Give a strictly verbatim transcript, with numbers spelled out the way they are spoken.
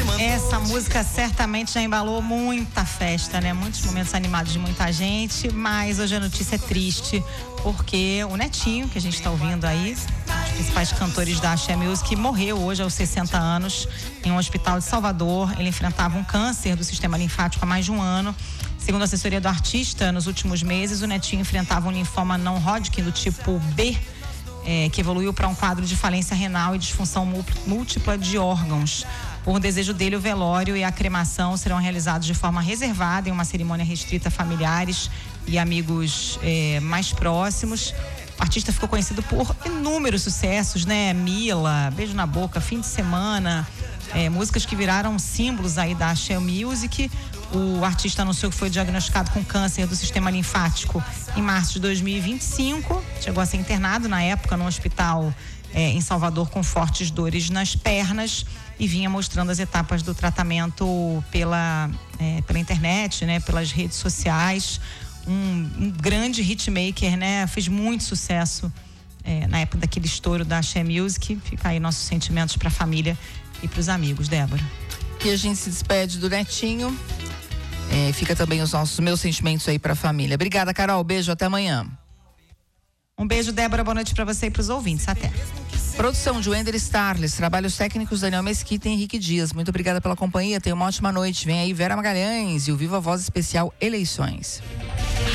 Essa música certamente já embalou muita festa, né? Muitos momentos animados de muita gente, mas hoje a notícia é triste, porque o Netinho, que a gente está ouvindo aí, um dos principais cantores da Axé Music, morreu hoje aos sessenta anos em um hospital de Salvador. Ele enfrentava um câncer do sistema linfático há mais de um ano. Segundo a assessoria do artista, nos últimos meses, o Netinho enfrentava um linfoma não Hodgkin do tipo B, É, que evoluiu para um quadro de falência renal e disfunção múltipla de órgãos. Por desejo dele, o velório e a cremação serão realizados de forma reservada em uma cerimônia restrita a familiares e amigos é, mais próximos. O artista ficou conhecido por inúmeros sucessos, né? Mila, Beijo na Boca, Fim de Semana, é, músicas que viraram símbolos aí da Axé Music. O artista anunciou que foi diagnosticado com câncer do sistema linfático em março de dois mil e vinte e cinco. Chegou a ser internado na época num hospital é, em Salvador com fortes dores nas pernas e vinha mostrando as etapas do tratamento pela, é, pela internet, né, pelas redes sociais. Um, um grande hitmaker, né? Fez muito sucesso é, na época daquele estouro da Axé Music. Fica aí nossos sentimentos para a família e para os amigos, Débora. E a gente se despede do Netinho. É, fica também os nossos meus sentimentos aí pra família. Obrigada, Carol. Beijo, até amanhã. Um beijo, Débora. Boa noite pra você e pros ouvintes. Até. Produção de Wender Starles, trabalhos técnicos Daniel Mesquita e Henrique Dias. Muito obrigada pela companhia. Tenha uma ótima noite. Vem aí Vera Magalhães e o Viva Voz Especial Eleições.